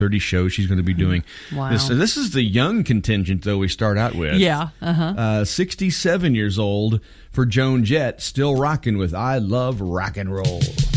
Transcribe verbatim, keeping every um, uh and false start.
thirty shows she's going to be doing. Wow. This, so this is the young contingent, though, we start out with. Yeah. Uh-huh. Uh, sixty-seven years old for Joan Jett, still rocking with I Love Rock and Roll.